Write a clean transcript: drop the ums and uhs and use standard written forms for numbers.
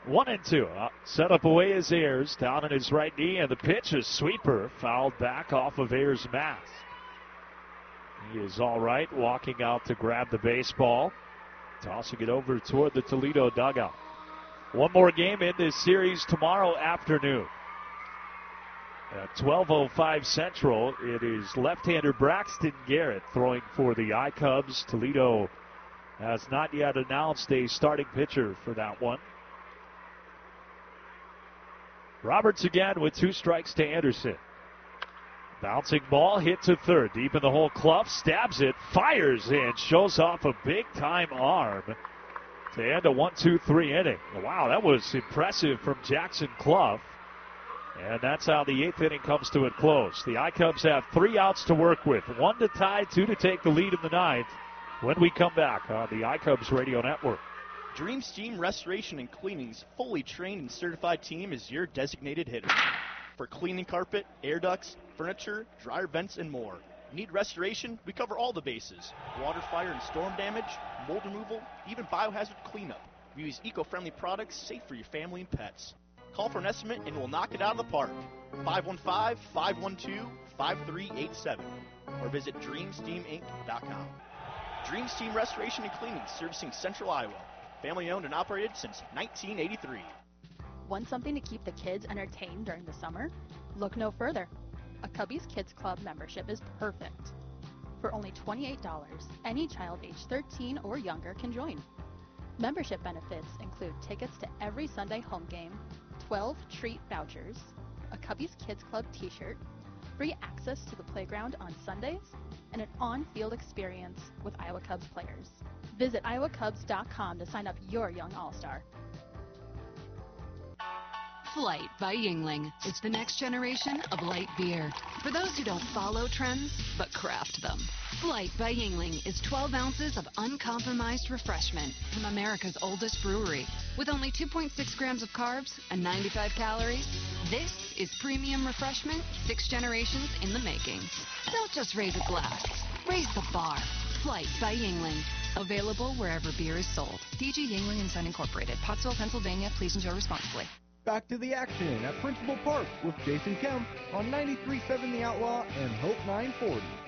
1-2. Set up away is Ayers, down on his right knee, and the pitch is sweeper, fouled back off of Ayers' mask. He is all right, walking out to grab the baseball, tossing it over toward the Toledo dugout. One more game in this series tomorrow afternoon. At 12:05 Central, it is left-hander Braxton Garrett throwing for the I-Cubs. Toledo has not yet announced a starting pitcher for that one. Roberts again with 2 strikes to Anderson. Bouncing ball hit to third, deep in the hole. Clough stabs it, fires in, shows off a big-time arm to end a 1-2-3 inning. Wow, that was impressive from Jackson Clough. And that's how the 8th inning comes to a close. The I-Cubs have 3 outs to work with, 1 to tie, 2 to take the lead in the 9th. When we come back on the I-Cubs Radio Network. Dream Steam Restoration and Cleaning's fully trained and certified team is your designated hitter. For cleaning carpet, air ducts, furniture, dryer vents, and more. Need restoration? We cover all the bases. Water, fire, and storm damage, mold removal, even biohazard cleanup. We use eco-friendly products safe for your family and pets. Call for an estimate and we'll knock it out of the park. 515-512-5387 or visit DreamSteamInc.com. Dream Steam Restoration and Cleaning, servicing Central Iowa. Family owned and operated since 1983. Want something to keep the kids entertained during the summer? Look no further. A Cubbies Kids Club membership is perfect. For only $28, any child age 13 or younger can join. Membership benefits include tickets to every Sunday home game, 12 treat vouchers, a Cubbies Kids Club t-shirt, free access to the playground on Sundays, and an on-field experience with Iowa Cubs players. Visit iowacubs.com to sign up your young all-star. Flight by Yuengling. It's the next generation of light beer. For those who don't follow trends, but craft them. Flight by Yuengling is 12 ounces of uncompromised refreshment from America's oldest brewery. With only 2.6 grams of carbs and 95 calories, this is premium refreshment 6 generations in the making. Don't just raise a glass, raise the bar. Flight by Yuengling. Available wherever beer is sold. DG Yuengling & Son Incorporated, Pottsville, Pennsylvania. Please enjoy responsibly. Back to the action at Principal Park with Jason Kemp on 93.7 The Outlaw and Hope 940.